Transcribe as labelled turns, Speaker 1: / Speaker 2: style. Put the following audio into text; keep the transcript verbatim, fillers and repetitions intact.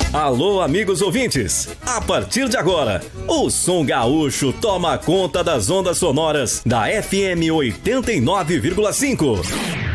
Speaker 1: Alô, amigos ouvintes! A partir de agora, o Som Gaúcho toma conta das ondas sonoras da F M oitenta e nove vírgula cinco.